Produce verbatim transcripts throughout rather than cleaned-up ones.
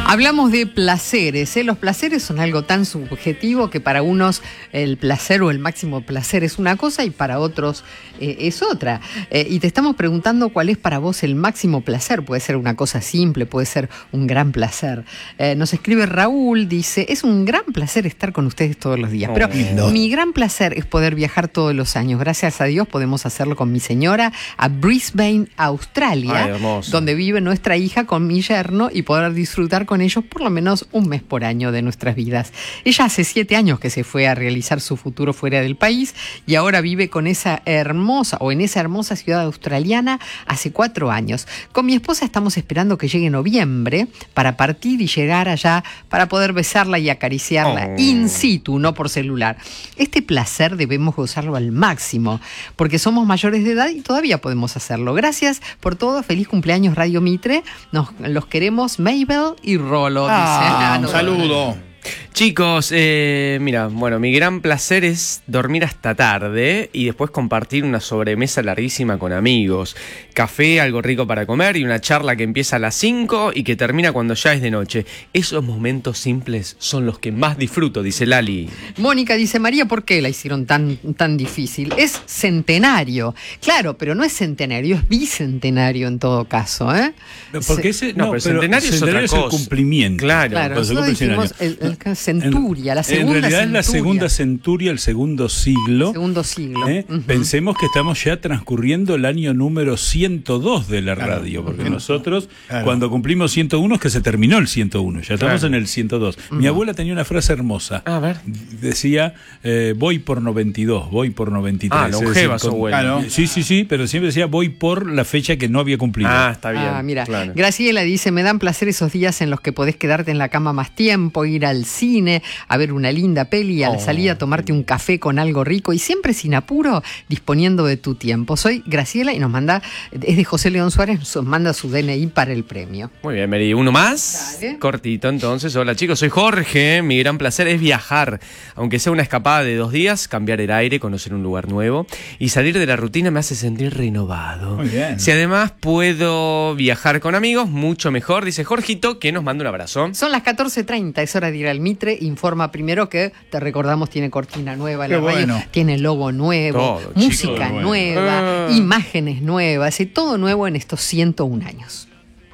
Hablamos de placeres, ¿eh? Los placeres son algo tan subjetivo que para unos el placer o el máximo placer es una cosa y para otros eh, es otra. Eh, y te estamos preguntando cuál es para vos el máximo placer. Puede ser una cosa simple, puede ser un gran placer. Eh, nos escribe Raúl, dice, es un gran placer estar con ustedes todos los días. Pero no. mi gran placer es poder viajar todos los años. Gracias a Dios podemos hacerlo con mi señora a Brisbane, Australia, Ay, donde vive nuestra hija con mi yerno y poder disfrutar con ellos por lo menos un mes por año de nuestras vidas. Ella hace siete años que se fue a realizar su futuro fuera del país y ahora vive con esa hermosa o en esa hermosa ciudad australiana hace cuatro años. Con mi esposa estamos esperando que llegue noviembre para partir y llegar allá para poder besarla y acariciarla Oh. in situ, no por celular. Este placer debemos gozarlo al máximo porque somos mayores de edad y todavía podemos hacerlo. Gracias por todo. Feliz cumpleaños Radio Mitre. Nos los queremos Mabel y Rolo. Ah, dice. un saludo. Chicos, eh, mira, bueno, mi gran placer es dormir hasta tarde y después compartir una sobremesa larguísima con amigos. Café, algo rico para comer y una charla que empieza a las cinco y que termina cuando ya es de noche. Esos momentos simples son los que más disfruto, dice Lali. Mónica dice, María, ¿por qué la hicieron tan, tan difícil? Es centenario. Claro, pero no es centenario, es bicentenario en todo caso, ¿eh? Porque ese, No, no, pero centenario es centenario otra el cosa. cumplimiento. Claro. Claro, Cuando se nosotros cumple cien dijimos años. el, el centuria, la En segunda realidad es la centuria. segunda centuria, el segundo siglo. Segundo siglo. ¿eh? Uh-huh. Pensemos que estamos ya transcurriendo el año número ciento dos de la Claro, radio, porque uh-huh. nosotros Claro. cuando cumplimos ciento uno es que se terminó el ciento uno, ya estamos Claro. en el ciento dos. Mi abuela tenía una frase hermosa. A ver. Decía, eh, voy por noventa y dos, voy por noventa y tres. Ah, Es longeva decir, su con- abuela. Claro. Sí, sí, sí, pero siempre decía, voy por la fecha que no había cumplido. Ah, está bien. Ah, mira, claro. Graciela dice, me dan placer esos días en los que podés quedarte en la cama más tiempo, ir al cine, a ver una linda peli, a la Oh. salida tomarte un café con algo rico y siempre sin apuro, disponiendo de tu tiempo. Soy Graciela y nos manda, es de José León Suárez, nos manda su D N I para el premio. Muy bien, Mary. ¿Uno más? Dale. Cortito, entonces. Hola, chicos. Soy Jorge. Mi gran placer es viajar. Aunque sea una escapada de dos días, cambiar el aire, conocer un lugar nuevo. Y salir de la rutina me hace sentir renovado. Muy bien. Si además puedo viajar con amigos, mucho mejor. Dice Jorgito, que nos manda un abrazo. Son las catorce treinta, es hora de ir al Mitre. Informa primero que, te recordamos, tiene cortina nueva en Qué la radio, bueno. tiene logo nuevo, Todo, música chicos. nueva, Ah. imágenes nuevas, y todo nuevo en estos ciento un años.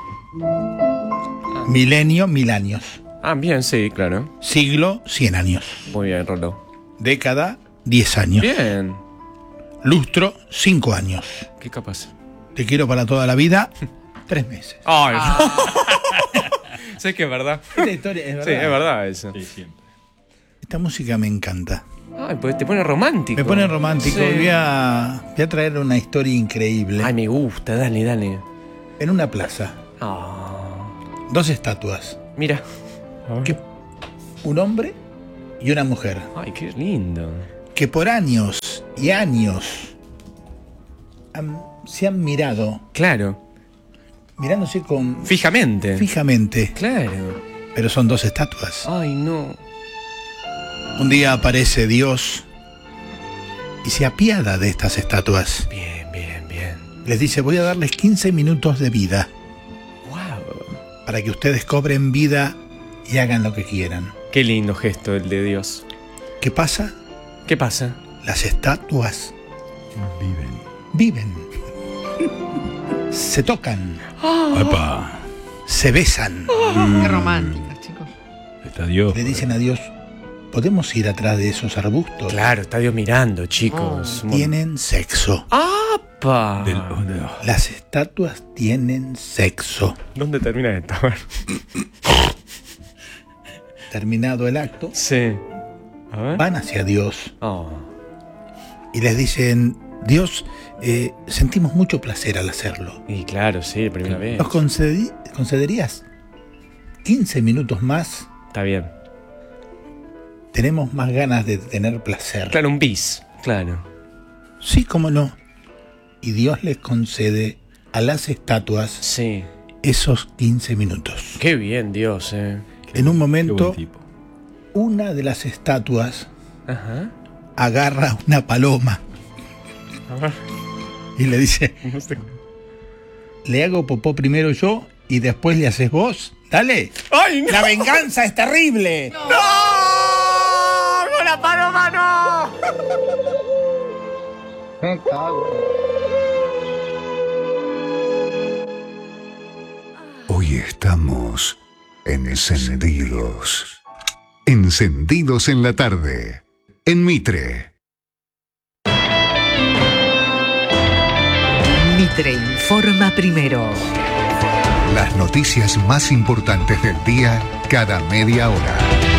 Milenio, mil años. Ah, bien, sí, claro. Siglo, cien años. Muy bien, Rolo. Década, diez años. Bien. Lustro, cinco años. ¿Qué capaz? Te quiero para toda la vida, tres meses. Ay, sé que es verdad. Esta historia es Sí, es verdad eso. Esta música me encanta. Ay, pues te pone romántico. Me pone romántico. Sí. Voy, a, voy a traer una historia increíble. Ay, me gusta, dale, dale. En una plaza, Ah, dos estatuas. mira. Que, un hombre y una mujer. Ay, qué lindo. Que por años y años han- se han mirado, Claro, mirándose con fijamente. fijamente, Claro. pero son dos estatuas. Ay, no. Un día aparece Dios y se apiada de estas estatuas. Bien, bien, bien. Les dice, voy a darles quince minutos de vida Wow. para que ustedes cobren vida y hagan lo que quieran. Qué lindo gesto el de Dios. ¿Qué pasa? ¿Qué pasa? Las estatuas viven. Se tocan, Epa, se besan. Qué románticas, chicos. está Dios. Le dicen a Dios, ¿podemos ir atrás de esos arbustos? Claro, está Dios mirando, chicos. Un mon- Tienen sexo. ¡Apa! Del- de- Las estatuas tienen sexo. ¿Dónde termina esto? A ver. Terminado el acto, Sí. A ver. van hacia Dios Oh. y les dicen, Dios, eh, sentimos mucho placer al hacerlo. Y claro, sí, primera vez. ¿Nos concedi- concederías quince minutos más? Está bien. Tenemos más ganas de tener placer. Claro, un bis. Claro. Sí, cómo no. Y Dios les concede a las estatuas Sí. esos quince minutos. Qué bien, Dios, eh. En un Qué momento, buen tipo. una de las estatuas Ajá. agarra una paloma A ver. y le dice, le hago popó primero yo y después le haces vos. Dale. ¡Ay, no! La venganza es terrible. ¡No! ¡No la paloma, no! Me cago. Hoy estamos encendidos. Encendidos en la tarde. En Mitre. Mitre informa primero. Las noticias más importantes del día cada media hora.